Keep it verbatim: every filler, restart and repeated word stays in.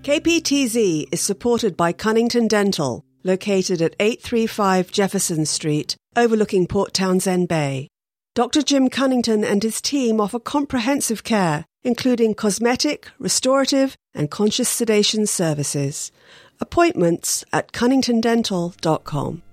K P T Z is supported by Cunnington Dental, located at eight thirty-five Jefferson Street, overlooking Port Townsend Bay. Doctor Jim Cunnington and his team offer comprehensive care, including cosmetic, restorative, and conscious sedation services. Appointments at cunnington dental dot com.